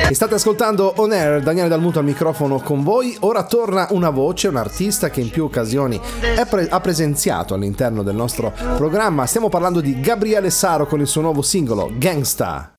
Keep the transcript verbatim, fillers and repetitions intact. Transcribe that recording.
State ascoltando On Air, Daniele Dalmuto al microfono con voi. Ora torna una voce, un artista che in più occasioni è pre- ha presenziato all'interno del nostro programma. Stiamo parlando di Gabriele Saro con il suo nuovo singolo Gangsta.